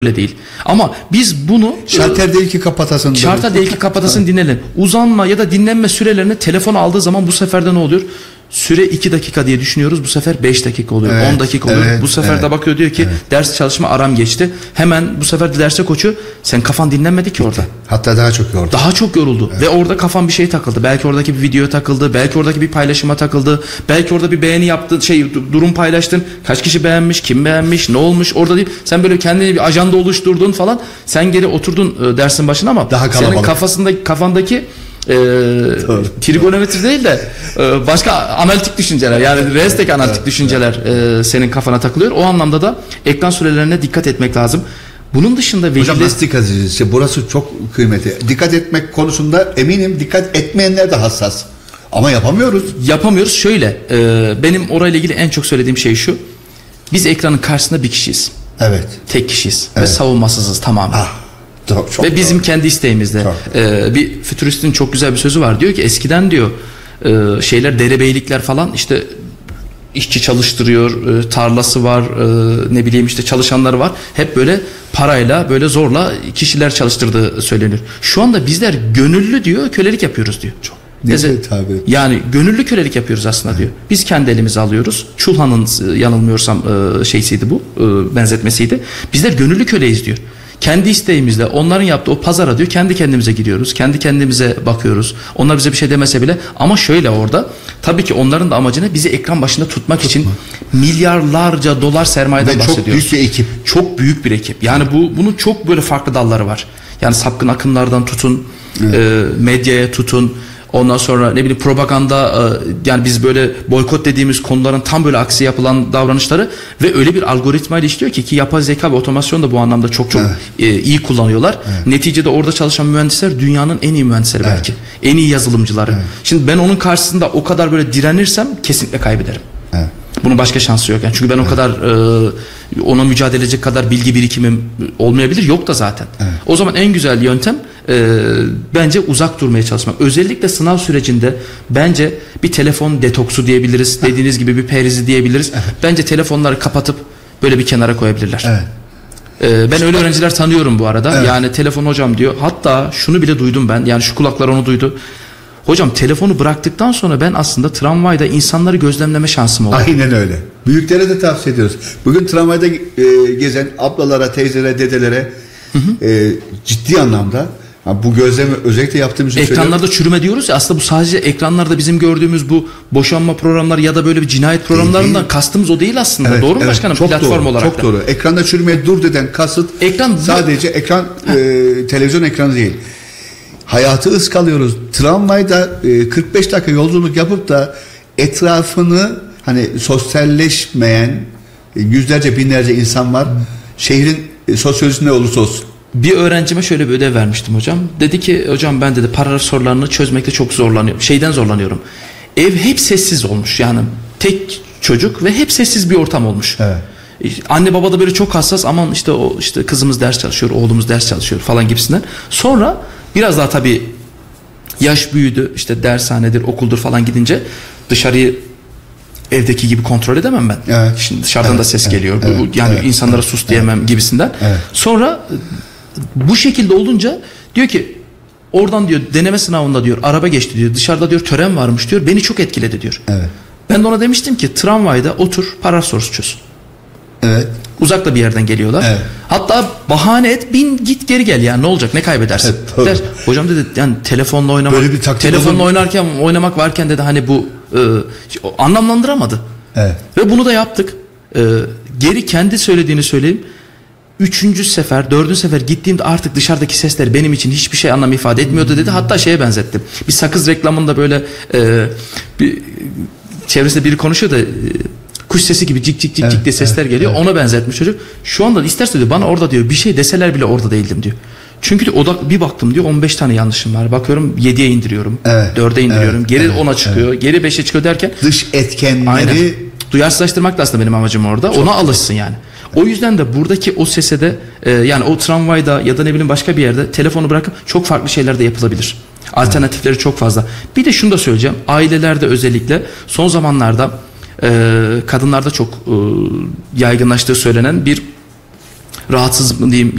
öyle değil. Ama biz bunu şalter değil ki kapatasın. Şalter değil ki kapatasın dinleyelim. Uzanma ya da dinlenme sürelerini telefonu aldığı zaman bu sefer de ne oluyor? Süre 2 dakika diye düşünüyoruz. Bu sefer 5 dakika oluyor. Evet, 10 dakika oluyor. Evet, bu sefer de bakıyor diyor ki ders çalışma aram geçti. Hemen bu sefer de derse koşuyor. Sen kafan dinlenmedi ki orada. Hatta daha çok yoruldu. Daha çok yoruldu. Evet. Ve orada kafan bir şeye takıldı. Belki oradaki bir videoya takıldı. Belki oradaki bir paylaşıma takıldı. Belki orada bir beğeni yaptın. Durum paylaştın. Kaç kişi beğenmiş? Kim beğenmiş? Ne olmuş? Orada değil. Sen böyle kendine bir ajanda oluşturdun falan. Sen geri oturdun dersin başına ama daha senin kafandaki trigonometri değil de başka analitik düşünceler, yani resteki analitik düşünceler senin kafana takılıyor. O anlamda da ekran sürelerine dikkat etmek lazım. Bunun dışında hocam nasıl dikkat edeceğiz? İşte burası çok kıymetli. Dikkat etmek konusunda eminim dikkat etmeyenler de hassas. Ama yapamıyoruz. Şöyle benim orayla ilgili en çok söylediğim şey şu. Biz ekranın karşısında bir kişiyiz. Evet. Tek kişiyiz ve savunmasızız tamamen. Çok ve bizim kendi isteğimizde. Bir fütüristin çok güzel bir sözü var. Diyor ki eskiden diyor derebeylikler falan işte işçi çalıştırıyor, tarlası var, ne bileyim işte çalışanları var. Hep böyle parayla, böyle zorla kişiler çalıştırdığı söyleniyor. Şu anda bizler gönüllü diyor, kölelik yapıyoruz diyor. Çok. Yani gönüllü kölelik yapıyoruz aslında diyor. Biz kendi elimize alıyoruz. Çulhan'ın yanılmıyorsam şeysiydi bu, benzetmesiydi. Bizler gönüllü köleyiz diyor. Kendi isteğimizle onların yaptığı o pazara diyor kendi kendimize gidiyoruz. Kendi kendimize bakıyoruz. Onlar bize bir şey demese bile ama şöyle orada tabii ki onların da amacı ne? Bizi ekran başında tutmak için milyarlarca dolar sermayeden bahsediyoruz. Çok büyük bir ekip. Çok büyük bir ekip. Yani bunun çok böyle farklı dalları var. Yani sapkın akımlardan tutun, medyaya tutun. Ondan sonra ne bileyim propaganda, yani biz böyle boykot dediğimiz konuların tam böyle aksi yapılan davranışları ve öyle bir algoritmayla işliyor ki yapay zeka ve otomasyon da bu anlamda çok iyi kullanıyorlar. Neticede orada çalışan mühendisler dünyanın en iyi mühendisleri belki. En iyi yazılımcıları. Şimdi ben onun karşısında o kadar böyle direnirsem kesinlikle kaybederim. Bunun başka şansı yok. Yani çünkü ben o kadar ona mücadele edecek kadar bilgi birikimim olmayabilir. Yok da zaten. O zaman en güzel yöntem bence uzak durmaya çalışmak. Özellikle sınav sürecinde bence bir telefon detoksu diyebiliriz. Dediğiniz gibi bir perizi diyebiliriz. Bence telefonları kapatıp böyle bir kenara koyabilirler. Ben öyle öğrenciler tanıyorum bu arada. Yani telefon hocam diyor. Hatta şunu bile duydum ben. Yani şu kulaklar onu duydu. Hocam telefonu bıraktıktan sonra ben aslında tramvayda insanları gözlemleme şansım oldu. Aynen öyle. Büyüklere de tavsiye ediyoruz. Bugün tramvayda gezen ablalara, teyzelere, dedelere ciddi anlamda bu gözlemi özellikle yaptığımızı söylüyorum. Ekranlarda çürüme diyoruz ya, aslında bu sadece ekranlarda bizim gördüğümüz bu boşanma programları ya da böyle bir cinayet programlarından kastımız o değil aslında. Doğru mu başkanım? Platform olarak çok doğru. Ekranda çürümeye dur deden kasıt sadece ekran televizyon ekranı değil. Hayatı ıskalıyoruz. Tramvayda 45 dakika yolculuk yapıp da etrafını hani sosyalleşmeyen yüzlerce binlerce insan var. Şehrin sosyolojisi ne olursa olsun. Bir öğrencime şöyle bir ödev vermiştim hocam. Dedi ki hocam ben dedi paragraf sorularını çözmekte çok zorlanıyorum. Zorlanıyorum. Ev hep sessiz olmuş. Yani tek çocuk ve hep sessiz bir ortam olmuş. Anne baba da böyle çok hassas, aman işte kızımız ders çalışıyor, oğlumuz ders çalışıyor falan gibisinden. Sonra biraz daha tabii yaş büyüdü, işte dershanedir, okuldur falan gidince dışarıyı evdeki gibi kontrol edemem ben. Şimdi dışarıdan da ses geliyor. İnsanlara sus diyemem gibisinden. Sonra bu şekilde olunca diyor ki oradan diyor deneme sınavında diyor araba geçti diyor. Dışarıda diyor tören varmış diyor. Beni çok etkiledi diyor. Ben de ona demiştim ki tramvayda otur, paragraf sorusu çöz. Uzakta bir yerden geliyorlar. Hatta bahane et, bin git geri gel, yani ne olacak, ne kaybedersin der. Hocam dedi yani telefonla oynamak varken dedi hani bu anlamlandıramadı. Ve bunu da yaptık. Geri kendi söylediğini söyleyeyim. 3. sefer 4. sefer gittiğimde artık dışarıdaki sesler benim için hiçbir şey anlam ifade etmiyordu dedi. Hatta şeye benzettim. Bir sakız reklamında böyle bir çevresinde biri konuşuyor da kuş sesi gibi cik cik cik cik diye sesler geliyor. Ona benzetmiş çocuk. Şu anda isterse diyor bana orada diyor bir şey deseler bile orada değildim diyor. Çünkü diyor, bir baktım diyor 15 tane yanlışım var. Bakıyorum 7'ye indiriyorum. 4'e indiriyorum. Geri 10'a çıkıyor. Geri 5'e çıkıyor derken. Dış etkenleri. Duyarsızlaştırmak da aslında benim amacım orada. Ona alışsın yani. O yüzden de buradaki o sese de yani o tramvayda ya da ne bileyim başka bir yerde telefonu bırakıp çok farklı şeyler de yapılabilir. Alternatifleri çok fazla. Bir de şunu da söyleyeceğim. Ailelerde özellikle son zamanlarda kadınlarda çok yaygınlaştığı söylenen bir rahatsız mı diyeyim